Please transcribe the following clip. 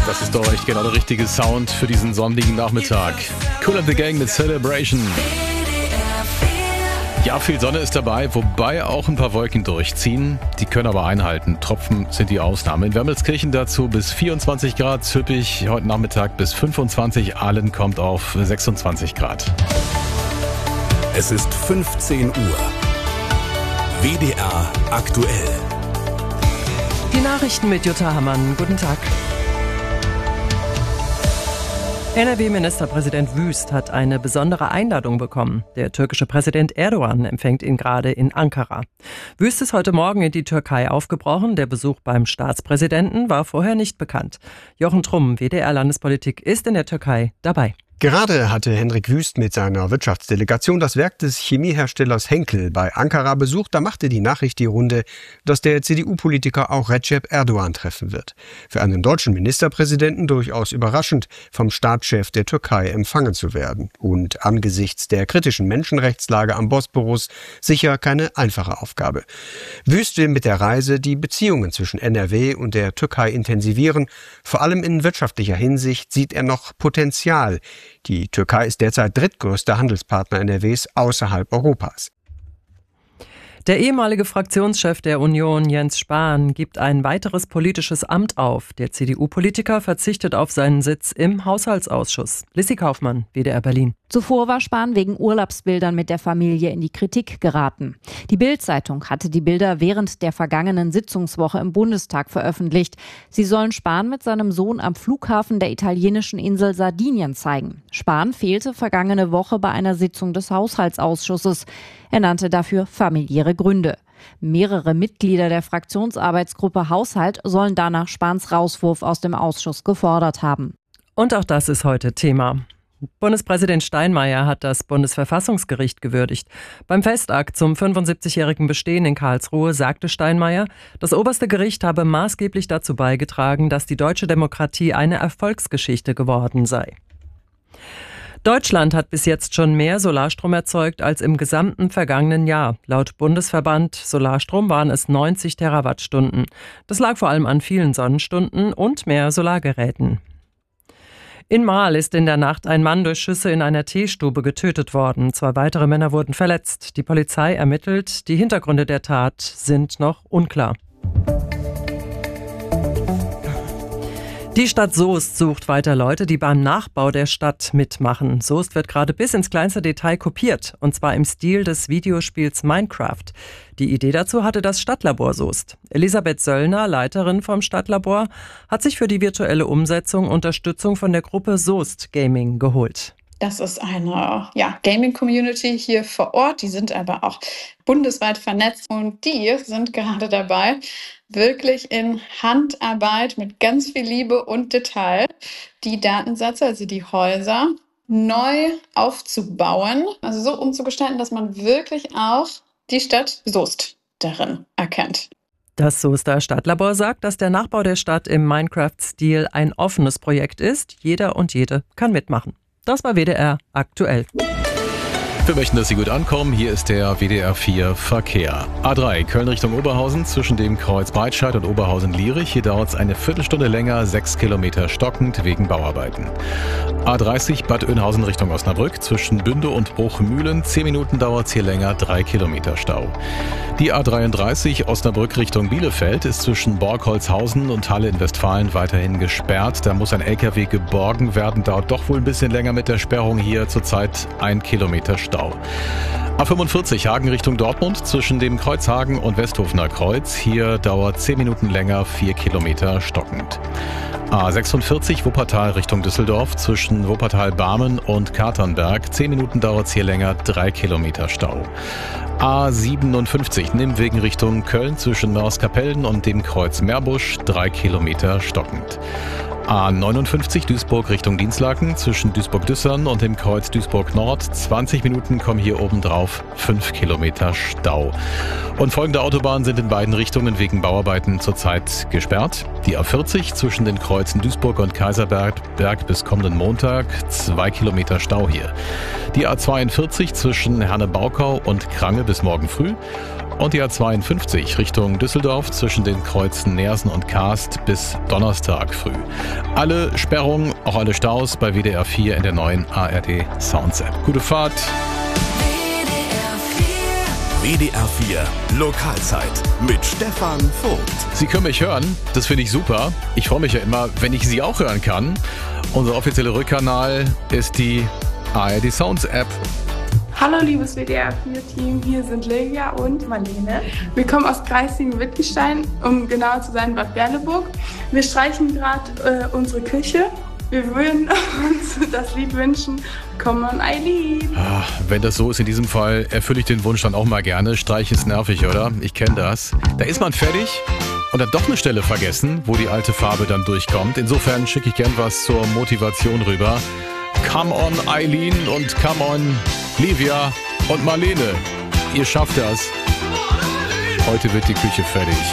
Das ist doch echt genau der richtige Sound für diesen sonnigen Nachmittag. Kool and the Gang mit Celebration. Ja, viel Sonne ist dabei, wobei auch ein paar Wolken durchziehen. Die können aber einhalten. Tropfen sind die Ausnahme. In Wermelskirchen dazu bis 24 Grad, Züppich heute Nachmittag bis 25, Ahlen kommt auf 26 Grad. Es ist 15 Uhr. WDR aktuell. Die Nachrichten mit Jutta Hammann. Guten Tag. NRW-Ministerpräsident Wüst hat eine besondere Einladung bekommen. Der türkische Präsident Erdogan empfängt ihn gerade in Ankara. Wüst ist heute Morgen in die Türkei aufgebrochen. Der Besuch beim Staatspräsidenten war vorher nicht bekannt. Jochen Trumm, WDR-Landespolitik, ist in der Türkei dabei. Gerade hatte Hendrik Wüst mit seiner Wirtschaftsdelegation das Werk des Chemieherstellers Henkel bei Ankara besucht. Da machte die Nachricht die Runde, dass der CDU-Politiker auch Recep Erdogan treffen wird. Für einen deutschen Ministerpräsidenten durchaus überraschend, vom Staatschef der Türkei empfangen zu werden. Und angesichts der kritischen Menschenrechtslage am Bosporus sicher keine einfache Aufgabe. Wüst will mit der Reise die Beziehungen zwischen NRW und der Türkei intensivieren. Vor allem in wirtschaftlicher Hinsicht sieht er noch Potenzial. Die Türkei ist derzeit drittgrößter Handelspartner NRWs außerhalb Europas. Der ehemalige Fraktionschef der Union, Jens Spahn, gibt ein weiteres politisches Amt auf. Der CDU-Politiker verzichtet auf seinen Sitz im Haushaltsausschuss. Lissi Kaufmann, WDR Berlin. Zuvor war Spahn wegen Urlaubsbildern mit der Familie in die Kritik geraten. Die Bild-Zeitung hatte die Bilder während der vergangenen Sitzungswoche im Bundestag veröffentlicht. Sie sollen Spahn mit seinem Sohn am Flughafen der italienischen Insel Sardinien zeigen. Spahn fehlte vergangene Woche bei einer Sitzung des Haushaltsausschusses. Er nannte dafür familiäre Gründe. Mehrere Mitglieder der Fraktionsarbeitsgruppe Haushalt sollen danach Spahns Rauswurf aus dem Ausschuss gefordert haben. Und auch das ist heute Thema. Bundespräsident Steinmeier hat das Bundesverfassungsgericht gewürdigt. Beim Festakt zum 75-jährigen Bestehen in Karlsruhe sagte Steinmeier, das oberste Gericht habe maßgeblich dazu beigetragen, dass die deutsche Demokratie eine Erfolgsgeschichte geworden sei. Deutschland hat bis jetzt schon mehr Solarstrom erzeugt als im gesamten vergangenen Jahr. Laut Bundesverband Solarstrom waren es 90 Terawattstunden. Das lag vor allem an vielen Sonnenstunden und mehr Solargeräten. In Marl ist in der Nacht ein Mann durch Schüsse in einer Teestube getötet worden. 2 weitere Männer wurden verletzt. Die Polizei ermittelt. Die Hintergründe der Tat sind noch unklar. Die Stadt Soest sucht weiter Leute, die beim Nachbau der Stadt mitmachen. Soest wird gerade bis ins kleinste Detail kopiert, und zwar im Stil des Videospiels Minecraft. Die Idee dazu hatte das Stadtlabor Soest. Elisabeth Söllner, Leiterin vom Stadtlabor, hat sich für die virtuelle Umsetzung Unterstützung von der Gruppe Soest Gaming geholt. Das ist eine Gaming-Community hier vor Ort. Die sind aber auch bundesweit vernetzt und die sind gerade dabei, wirklich in Handarbeit mit ganz viel Liebe und Detail die Datensätze, also die Häuser, neu aufzubauen. Also so umzugestalten, dass man wirklich auch die Stadt Soest darin erkennt. Das Soester Stadtlabor sagt, dass der Nachbau der Stadt im Minecraft-Stil ein offenes Projekt ist. Jeder und jede kann mitmachen. Das war WDR aktuell. Wir möchten, dass Sie gut ankommen. Hier ist der WDR 4 Verkehr. A3 Köln Richtung Oberhausen zwischen dem Kreuz Breitscheid und Oberhausen-Lierich. Hier dauert es eine Viertelstunde länger, 6 Kilometer stockend wegen Bauarbeiten. A30 Bad Oeynhausen Richtung Osnabrück zwischen Bünde und Bruchmühlen. 10 Minuten dauert es hier länger, 3 Kilometer Stau. Die A33 Osnabrück Richtung Bielefeld ist zwischen Borgholzhausen und Halle in Westfalen weiterhin gesperrt. Da muss ein LKW geborgen werden. Dauert doch wohl ein bisschen länger mit der Sperrung hier. Zurzeit 1 Kilometer Stau. A45 Hagen Richtung Dortmund zwischen dem Kreuzhagen und Westhofener Kreuz. Hier dauert 10 Minuten länger, 4 Kilometer stockend. A46 Wuppertal Richtung Düsseldorf zwischen Wuppertal-Barmen und Katernberg. 10 Minuten dauert es hier länger, 3 Kilometer Stau. A57 Nimwegen Richtung Köln zwischen Mörskapellen und dem Kreuz Meerbusch. 3 Kilometer stockend. A59 Duisburg Richtung Dinslaken zwischen Duisburg-Düssern und dem Kreuz Duisburg-Nord. 20 Minuten kommen hier obendrauf, 5 Kilometer Stau. Und folgende Autobahnen sind in beiden Richtungen wegen Bauarbeiten zurzeit gesperrt. Die A40 zwischen den Kreuzen Duisburg und Kaiserberg bis kommenden Montag, 2 Kilometer Stau hier. Die A42 zwischen Herne-Baukau und Krange bis morgen früh. Und die A52 Richtung Düsseldorf zwischen den Kreuzen Neersen und Kaast bis Donnerstag früh. Alle Sperrungen, auch alle Staus bei WDR 4 in der neuen ARD Sounds App. Gute Fahrt! WDR 4 Lokalzeit mit Stefan Vogt. Sie können mich hören, das finde ich super. Ich freue mich ja immer, wenn ich Sie auch hören kann. Unser offizieller Rückkanal ist die ARD Sounds App. Hallo liebes WDR 4-Team, hier sind Livia und Marlene. Wir kommen aus Greifswegen-Wittgenstein, um genauer zu sein Bad Berleburg. Wir streichen gerade unsere Küche. Wir würden uns das Lied wünschen, Come on Eileen. Wenn das so ist in diesem Fall, erfülle ich den Wunsch dann auch mal gerne. Streich ist nervig, oder? Ich kenne das. Da ist man fertig und hat doch eine Stelle vergessen, wo die alte Farbe dann durchkommt. Insofern schicke ich gern was zur Motivation rüber. Come on Eileen und come on Livia und Marlene. Ihr schafft das. Heute wird die Küche fertig.